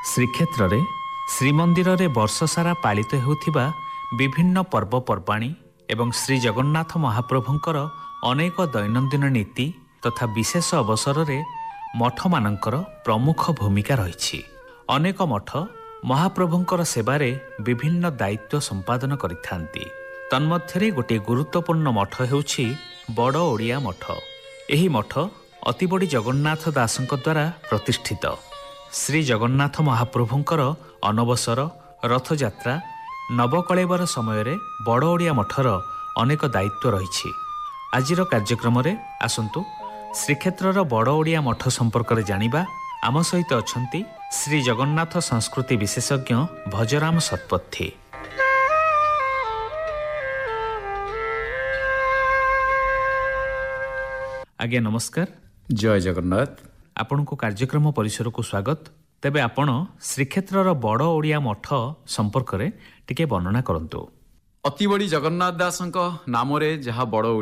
ଶ୍ରୀକ୍ଷେତ୍ରରେ ଶ୍ରୀମନ୍ଦିରରେ ବର୍ଷସାରା ପାଳିତ ହେଉଥିବା ବିଭିନ୍ନ ପର୍ବପର୍ବାଣୀ ଏବଂ ଶ୍ରୀ ଜଗନ୍ନାଥ ମହାପ୍ରଭୁଙ୍କର ଅନେକ ଦୈନନ୍ଦିନ ନୀତି ତଥା ବିଶେଷ ଅବସରରେ ମଠମାନଙ୍କର ପ୍ରମୁଖ ଭୂମିକା ରହିଛି। ଅନେକ ମଠ ମହାପ୍ରଭୁଙ୍କର ସେବାରେ ବିଭିନ୍ନ ଦାୟିତ୍ୱ ସମ୍ପାଦନ କରିଥାନ୍ତି। ତନ୍ମଧ୍ୟରେ ଗୋଟିଏ ଗୁରୁତ୍ୱପୂର୍ଣ୍ଣ ମଠ ହେଉଛି ବଡ଼ ଓଡ଼ିଆ ମଠ। ଏହି ମଠ ଅତିବଡ଼ି ଜଗନ୍ନାଥ ଦାସଙ୍କ ଦ୍ୱାରା ପ୍ରତିଷ୍ଠିତ। ଶ୍ରୀ ଜଗନ୍ନାଥ ମହାପ୍ରଭୁଙ୍କର ଅନବସର, ରଥଯାତ୍ରା, ନବକଳେବର ସମୟରେ ବଡ଼ ଓଡ଼ିଆ ମଠର ଅନେକ ଦାୟିତ୍ୱ ରହିଛି। ଆଜିର କାର୍ଯ୍ୟକ୍ରମରେ ଆସନ୍ତୁ ଶ୍ରୀକ୍ଷେତ୍ରର ବଡ଼ ଓଡ଼ିଆ ମଠ ସମ୍ପର୍କରେ ଜାଣିବା। ଆମ ସହିତ ଅଛନ୍ତି ଶ୍ରୀ ଜଗନ୍ନାଥ ସଂସ୍କୃତି ବିଶେଷଜ୍ଞ ଭଜରାମ ଶତପଥୀ। ଆଜ୍ଞା ନମସ୍କାର। ଜୟ ଜଗନ୍ନାଥ। ଆପଣଙ୍କୁ କାର୍ଯ୍ୟକ୍ରମ ପରିସରକୁ ସ୍ୱାଗତ। ତେବେ ଆପଣ ଶ୍ରୀକ୍ଷେତ୍ରର ବଡ଼ ଓଡ଼ିଆ ମଠ ସମ୍ପର୍କରେ ଟିକେ ବର୍ଣ୍ଣନା କରନ୍ତୁ। ଅତିବଡ଼ି ଜଗନ୍ନାଥ ଦାସଙ୍କ ନାମରେ ଯାହା ବଡ଼